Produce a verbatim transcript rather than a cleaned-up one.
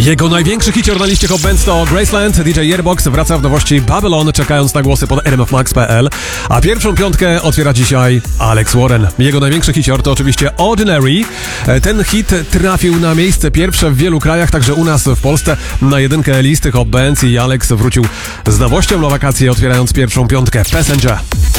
Jego największy hicior na liście Hot Bands to Graceland. D J Yearbox wraca w nowości Babylon, czekając na głosy pod r m f max kropka p l. A pierwszą piątkę otwiera dzisiaj Alex Warren. Jego największy hicior to oczywiście Ordinary. Ten hit trafił na miejsce pierwsze w wielu krajach, także u nas w Polsce na jedynkę listy Hot Bands i Alex wrócił z nowością na wakacje, otwierając pierwszą piątkę. Passenger.